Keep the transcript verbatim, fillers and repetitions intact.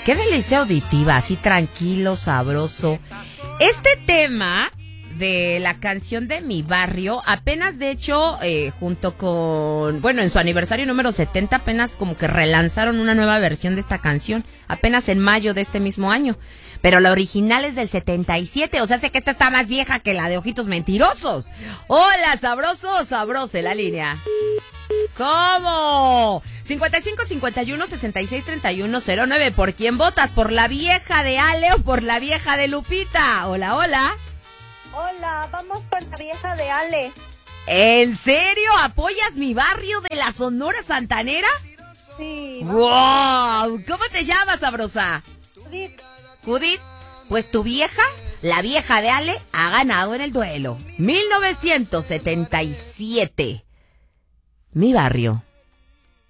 Qué delicia auditiva, así tranquilo, sabroso. Este tema de la canción de Mi Barrio, apenas de hecho, eh, junto con, bueno, en su aniversario número setenta, apenas como que relanzaron una nueva versión de esta canción, apenas en mayo de este mismo año. Pero la original es del setenta y siete, o sea, sé que esta está más vieja que la de Ojitos Mentirosos. Hola, sabroso, sabroso, la línea. ¿Cómo? cincuenta y cinco, cincuenta y uno, sesenta y seis, treinta y uno, cero nueve. ¿Por quién votas? ¿Por la vieja de Ale o por la vieja de Lupita? Hola, hola. Hola, vamos por la vieja de Ale. ¿En serio? ¿Apoyas Mi Barrio de la Sonora Santanera? Sí. ¡Wow! ¿Cómo te llamas, sabrosa? Judith. Judith, pues tu vieja, la vieja de Ale, ha ganado en el duelo. mil novecientos setenta y siete. Mi Barrio.